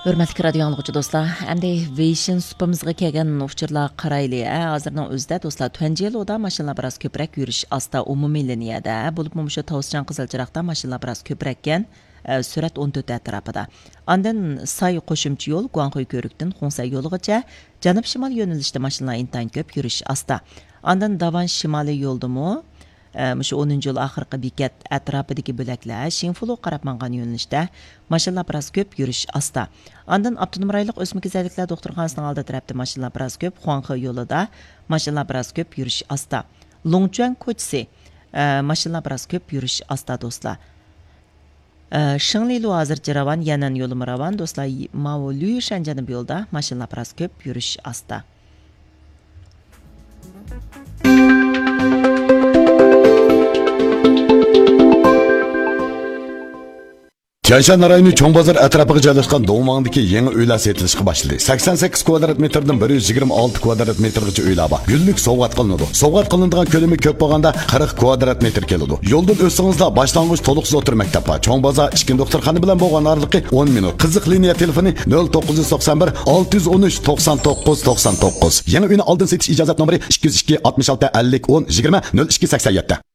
Hürmetli radio anlıqçı dostlar, əmdə Vision supamızға kelgan uchurlar qarayli. Hozirning o'zida dostlar, tunji yilda mashinalar biroz ko'proq yurish asta umumiy liniyada, bo'lib shu Tavsichon Qizilchiroqda mashinalar biroz ko'proqkan, surat 14 atrofida. Ondan Say qo'shimcha yo'l Guangxuy ko'rikdan Xongsay yo'ligacha janub shimol yo'nalishda mashinalar intayin ko'p yurish asta. Ondan Davan shimoliy yo'ldimi Müş 10. yıl axırqı bekat ətrafidagi bo'laklar Shinfulu qarab mangan yo'nalishda mashinalar biroz ko'p yurish asta. Ondan Abdunum rayonlik o'smir kasalliklar doktorxonasining oldi tarafda mashinalar biroz ko'p, Xuanxe yo'lida mashinalar biroz ko'p yurish asta. Longchuan ko'chasi mashinalar biroz ko'p yurish asta do'stlar. Shingli hozircha ravan, Yanan yo'li ravan do'stlar. Mao Luishan janub yo'lda mashinalar biroz ko'p yurish asta. Tianshan rayoni Cho'ng bozor atrofiga joylashgan Do'ngmangdagi yangi uylar sotilishga boshladi. 88 kvadrat metrdan 126 kvadrat metrgacha uylar bor. Gullik sovg'at qilinadi. Sovg'at qilinadigan ko'lami ko'p bo'lganda 40 kvadrat metr keladi. Yo'ldan o'tsingizlar boshlang'ich to'liq o'tir maktab bor. Cho'ng bozor ishkin doktorxona bilan bo'lgan oraliqi 10 minut. Qiziq liniya telefoni 0991 613 99 99. Yangi uyni oldin setish ijozat nomeri 202 66 50 10 20 0287.